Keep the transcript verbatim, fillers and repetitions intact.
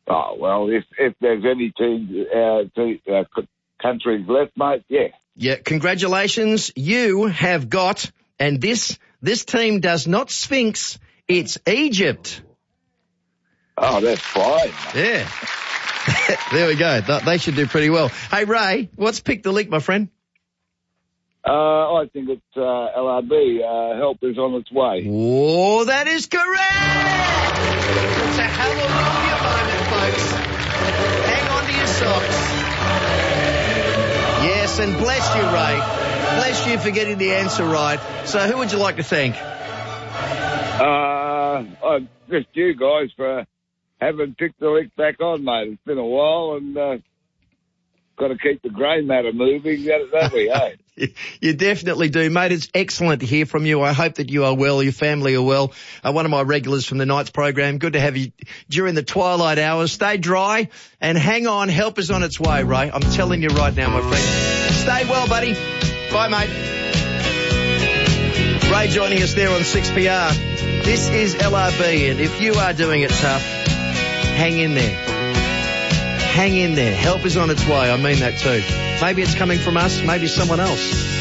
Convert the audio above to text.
Oh, well, if if there's any teams, uh, te- uh, countries left, mate, yeah. Yeah, congratulations. You have got, and this this team does not Sphinx, it's Egypt. Oh, that's fine. Yeah. There we go. They should do pretty well. Hey, Ray, what's Pick the Lick, my friend? Uh, I think it's uh, L R B. Uh, help is on its way. Oh, that is correct! It's a hallelujah moment, folks. Hang on to your socks. Yes, and bless you, Ray. Bless you for getting the answer right. So who would you like to thank? Uh, uh, just you guys for having Pick the Lick back on, mate. It's been a while, and uh, got to keep the grey matter moving, don't we, hey? You definitely do, mate. It's excellent to hear from you. I hope that you are well, your family are well. Uh, one of my regulars from the night's program. Good to have you during the twilight hours. Stay dry and hang on. Help is on its way, Ray. I'm telling you right now, my friend. Stay well, buddy. Bye, mate. Ray joining us there on six P R. This is L R B, and if you are doing it tough, hang in there. Hang in there. Help is on its way. I mean that too. Maybe it's coming from us, maybe someone else.